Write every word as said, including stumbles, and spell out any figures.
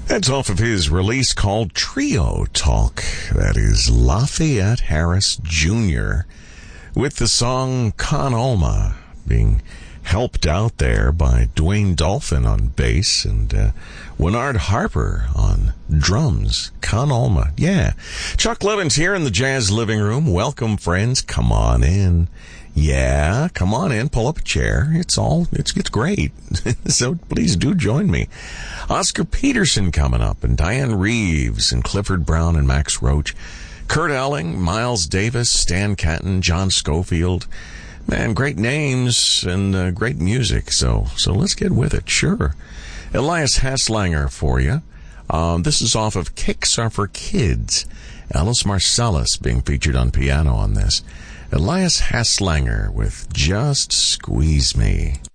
That's off of his release called Trio Talk. That is Lafayette Harris Junior with the song Con Alma, being helped out there by Dwayne Dolphin on bass and uh, Winard Harper on drums. Con Alma, yeah. Chuck Levin's here in the Jazz Living Room. Welcome, friends. Come on in. Yeah, come on in. Pull up a chair. It's all, it's, it's great. So please do join me. Oscar Peterson coming up, and Diane Reeves, and Clifford Brown, and Max Roach. Kurt Elling, Miles Davis, Stan Kenton, John Schofield. Man, great names and uh, great music. So, so let's get with it. Sure. Elias Haslanger for you. Um, this is off of Kicks Are for Kids. Ellis Marsalis being featured on piano on this. Elias Haslanger with Just Squeeze Me.